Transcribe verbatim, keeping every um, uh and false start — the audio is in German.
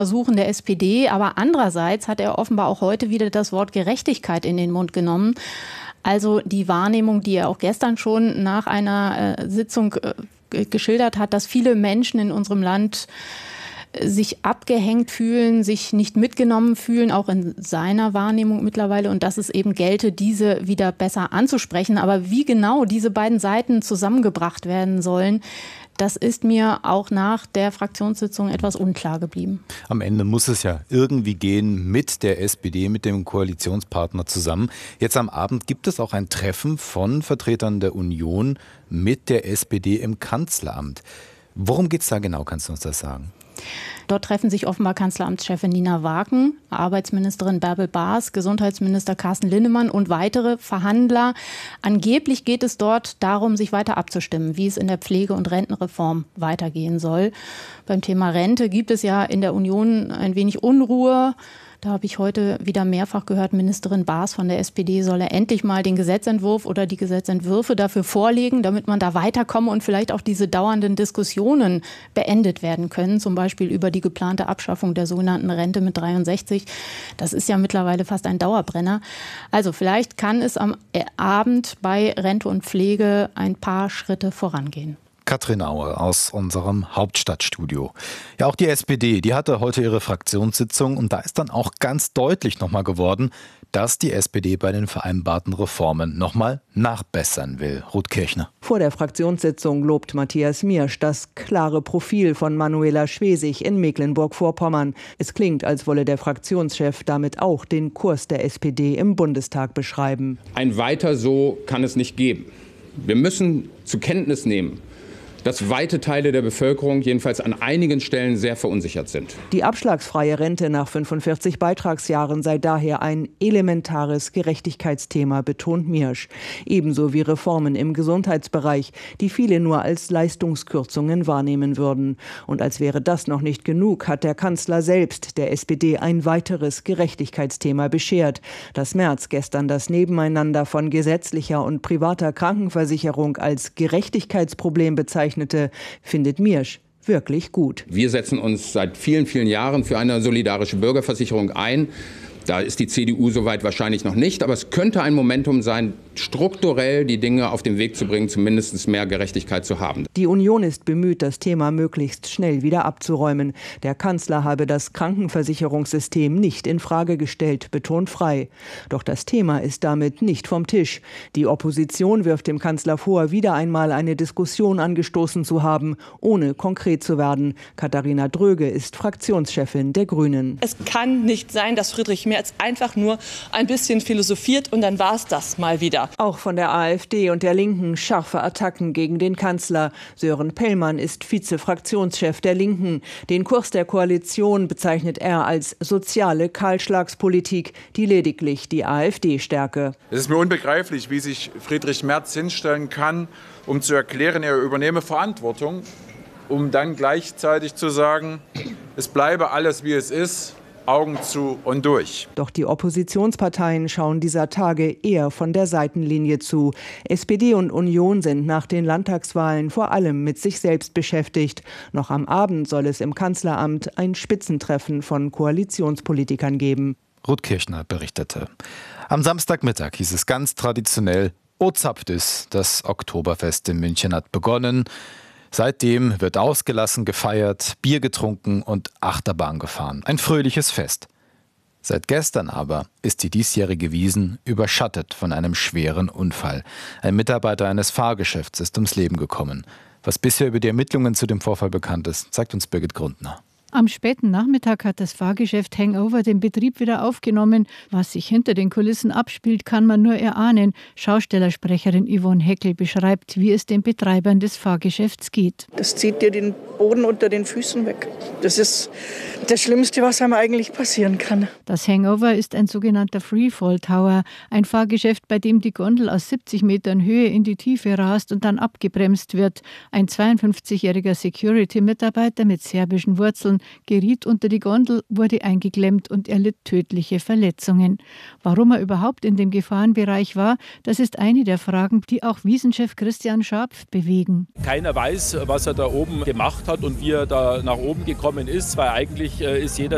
Versuchen der S P D. Aber andererseits hat er offenbar auch heute wieder das Wort Gerechtigkeit in den Mund genommen. Also die Wahrnehmung, die er auch gestern schon nach einer äh, Sitzung äh, geschildert hat, dass viele Menschen in unserem Land sich abgehängt fühlen, sich nicht mitgenommen fühlen, auch in seiner Wahrnehmung mittlerweile, und dass es eben gelte, diese wieder besser anzusprechen. Aber wie genau diese beiden Seiten zusammengebracht werden sollen, das ist mir auch nach der Fraktionssitzung etwas unklar geblieben. Am Ende muss es ja irgendwie gehen mit der S P D, mit dem Koalitionspartner zusammen. Jetzt am Abend gibt es auch ein Treffen von Vertretern der Union mit der S P D im Kanzleramt. Worum geht es da genau? Kannst du uns das sagen? Dort treffen sich offenbar Kanzleramtschefin Nina Wagen, Arbeitsministerin Bärbel Baas, Gesundheitsminister Carsten Linnemann und weitere Verhandler. Angeblich geht es dort darum, sich weiter abzustimmen, wie es in der Pflege- und Rentenreform weitergehen soll. Beim Thema Rente gibt es ja in der Union ein wenig Unruhe. Da habe ich heute wieder mehrfach gehört, Ministerin Baas von der S P D solle endlich mal den Gesetzentwurf oder die Gesetzentwürfe dafür vorlegen, damit man da weiterkomme und vielleicht auch diese dauernden Diskussionen beendet werden können, zum Beispiel über die geplante Abschaffung der sogenannten Rente mit dreiundsechzig. Das ist ja mittlerweile fast ein Dauerbrenner. Also vielleicht kann es am Abend bei Rente und Pflege ein paar Schritte vorangehen. Katrin Aue aus unserem Hauptstadtstudio. Ja, auch die S P D, die hatte heute ihre Fraktionssitzung und da ist dann auch ganz deutlich nochmal geworden, dass die S P D bei den vereinbarten Reformen nochmal nachbessern will. Ruth Kirchner. Vor der Fraktionssitzung lobt Matthias Miersch das klare Profil von Manuela Schwesig in Mecklenburg-Vorpommern. Es klingt, als wolle der Fraktionschef damit auch den Kurs der S P D im Bundestag beschreiben. Ein Weiter so kann es nicht geben. Wir müssen zur Kenntnis nehmen, dass weite Teile der Bevölkerung jedenfalls an einigen Stellen sehr verunsichert sind. Die abschlagsfreie Rente nach fünfundvierzig Beitragsjahren sei daher ein elementares Gerechtigkeitsthema, betont Miersch. Ebenso wie Reformen im Gesundheitsbereich, die viele nur als Leistungskürzungen wahrnehmen würden. Und als wäre das noch nicht genug, hat der Kanzler selbst der S P D ein weiteres Gerechtigkeitsthema beschert. Das Merz gestern das Nebeneinander von gesetzlicher und privater Krankenversicherung als Gerechtigkeitsproblem bezeichnet, findet Miersch wirklich gut. Wir setzen uns seit vielen, vielen Jahren für eine solidarische Bürgerversicherung ein. Da ist die C D U soweit wahrscheinlich noch nicht, aber es könnte ein Momentum sein, strukturell die Dinge auf den Weg zu bringen, zumindest mehr Gerechtigkeit zu haben. Die Union ist bemüht, das Thema möglichst schnell wieder abzuräumen. Der Kanzler habe das Krankenversicherungssystem nicht in Frage gestellt, betont Frei. Doch das Thema ist damit nicht vom Tisch. Die Opposition wirft dem Kanzler vor, wieder einmal eine Diskussion angestoßen zu haben, ohne konkret zu werden. Katharina Dröge ist Fraktionschefin der Grünen. Es kann nicht sein, dass Friedrich Merz einfach nur ein bisschen philosophiert und dann war es das mal wieder. Auch von der AfD und der Linken scharfe Attacken gegen den Kanzler. Sören Pellmann ist Vize-Fraktionschef der Linken. Den Kurs der Koalition bezeichnet er als soziale Kahlschlagspolitik, die lediglich die AfD stärke. Es ist mir unbegreiflich, wie sich Friedrich Merz hinstellen kann, um zu erklären, er übernehme Verantwortung, um dann gleichzeitig zu sagen, es bleibe alles, wie es ist. Augen zu und durch. Doch die Oppositionsparteien schauen dieser Tage eher von der Seitenlinie zu. S P D und Union sind nach den Landtagswahlen vor allem mit sich selbst beschäftigt. Noch am Abend soll es im Kanzleramt ein Spitzentreffen von Koalitionspolitikern geben. Ruth Kirchner berichtete. Am Samstagmittag hieß es ganz traditionell, O Zapfdüs, das Oktoberfest in München hat begonnen. Seitdem wird ausgelassen gefeiert, Bier getrunken und Achterbahn gefahren. Ein fröhliches Fest. Seit gestern aber ist die diesjährige Wiesn überschattet von einem schweren Unfall. Ein Mitarbeiter eines Fahrgeschäfts ist ums Leben gekommen. Was bisher über die Ermittlungen zu dem Vorfall bekannt ist, zeigt uns Birgit Grundner. Am späten Nachmittag hat das Fahrgeschäft Hangover den Betrieb wieder aufgenommen. Was sich hinter den Kulissen abspielt, kann man nur erahnen. Schaustellersprecherin Yvonne Heckel beschreibt, wie es den Betreibern des Fahrgeschäfts geht. Das zieht dir den Boden unter den Füßen weg. Das ist das Schlimmste, was einem eigentlich passieren kann. Das Hangover ist ein sogenannter Freefall Tower, ein Fahrgeschäft, bei dem die Gondel aus siebzig Metern Höhe in die Tiefe rast und dann abgebremst wird. Ein zweiundfünfzigjähriger Security-Mitarbeiter mit serbischen Wurzeln geriet unter die Gondel, wurde eingeklemmt und erlitt tödliche Verletzungen. Warum er überhaupt in dem Gefahrenbereich war, das ist eine der Fragen, die auch Wiesenchef Christian Scharpf bewegen. Keiner weiß, was er da oben gemacht hat und wie er da nach oben gekommen ist, weil eigentlich ist jeder